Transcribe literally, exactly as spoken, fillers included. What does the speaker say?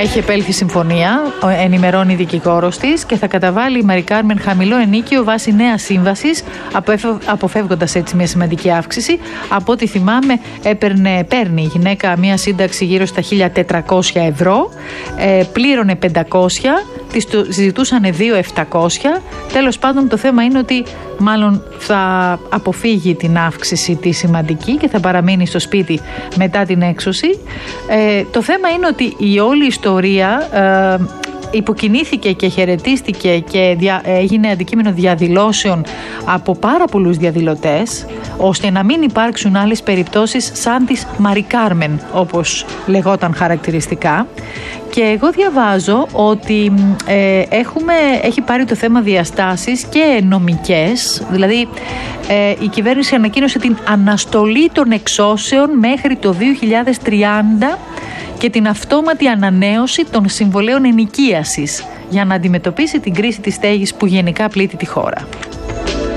έχει επέλθει συμφωνία, ενημερώνει η δικηγόρος της, και θα καταβάλει η Μαρι Κάρμεν χαμηλό ενίκιο βάσει νέας σύμβασης, αποφεύγοντας έτσι μια σημαντική αύξηση. Από ό,τι θυμάμαι, έπαιρνε, παίρνει η γυναίκα μια σύνταξη γύρω στα χίλια τετρακόσια ευρώ, ε, πλήρωνε πεντακόσια, της το ζητούσαν δύο χιλιάδες επτακόσια. Τέλος πάντων, το θέμα είναι ότι μάλλον θα αποφύγει την αύξηση τη σημαντική και θα παραμείνει στο σπίτι μετά την έξωση. Ε, το θέμα είναι ότι η όλη ιστορία ε, υποκινήθηκε και χαιρετίστηκε και δια, έγινε αντικείμενο διαδηλώσεων από πάρα πολλούς διαδηλωτές, ώστε να μην υπάρξουν άλλες περιπτώσεις σαν της Μαρι Κάρμεν, όπως λεγόταν χαρακτηριστικά. Και εγώ διαβάζω ότι ε, έχουμε, έχει πάρει το θέμα διαστάσεις και νομικές, δηλαδή ε, η κυβέρνηση ανακοίνωσε την αναστολή των εξώσεων μέχρι το δύο χιλιάδες τριάντα και την αυτόματη ανανέωση των συμβολέων ενοικίασης για να αντιμετωπίσει την κρίση της στέγης που γενικά πλήττει τη χώρα.